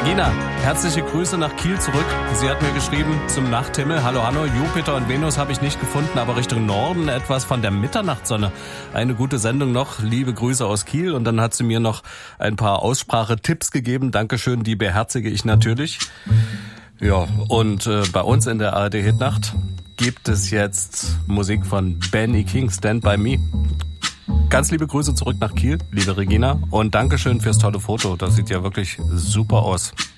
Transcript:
Regina, herzliche Grüße nach Kiel zurück. Sie hat mir geschrieben zum Nachthimmel. Hallo Hanno, Jupiter und Venus habe ich nicht gefunden, aber Richtung Norden etwas von der Mitternachtssonne. Eine gute Sendung noch. Liebe Grüße aus Kiel. Und dann hat sie mir noch ein paar Aussprachetipps gegeben. Dankeschön, die beherzige ich natürlich. Ja, und bei uns in der ARD-Hitnacht gibt es jetzt Musik von Benny King, Stand By Me. Ganz liebe Grüße zurück nach Kiel, liebe Regina. Und Dankeschön fürs tolle Foto. Das sieht ja wirklich super aus.